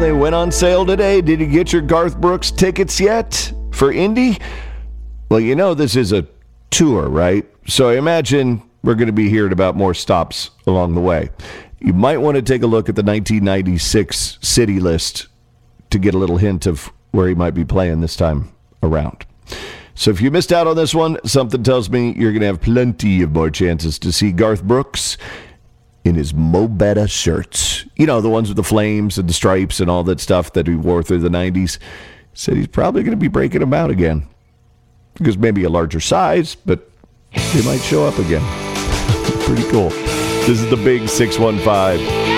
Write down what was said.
they went on sale today. Did you get your Garth Brooks tickets yet for Indy? Well, you know this is a tour, right? So I imagine we're going to be hearing about more stops along the way. You might want to take a look at the 1996 city list to get a little hint of where he might be playing this time around. So if you missed out on this one, something tells me you're going to have plenty of more chances to see Garth Brooks in his Mo Better shirts. You know, the ones with the flames and the stripes and all that stuff that he wore through the 90s. Said he's probably going to be breaking them out again. Because maybe a larger size, but they might show up again. Pretty cool. This is the Big 615.